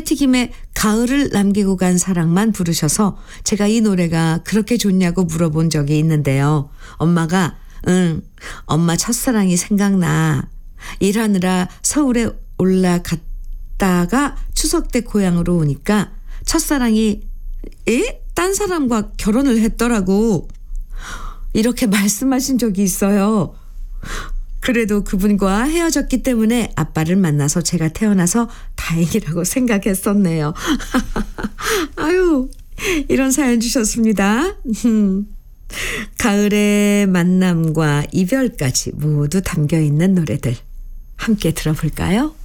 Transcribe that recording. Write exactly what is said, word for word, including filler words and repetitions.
감자튀김에 가을을 남기고 간 사랑만 부르셔서 제가 이 노래가 그렇게 좋냐고 물어본 적이 있는데요. 엄마가 응, 엄마 첫사랑이 생각나. 일하느라 서울에 올라갔다가 추석 때 고향으로 오니까 첫사랑이 에? 딴 사람과 결혼을 했더라고. 이렇게 말씀하신 적이 있어요. 그래도 그분과 헤어졌기 때문에 아빠를 만나서 제가 태어나서 다행이라고 생각했었네요. 아유, 이런 사연 주셨습니다. 가을의 만남과 이별까지 모두 담겨 있는 노래들 함께 들어볼까요?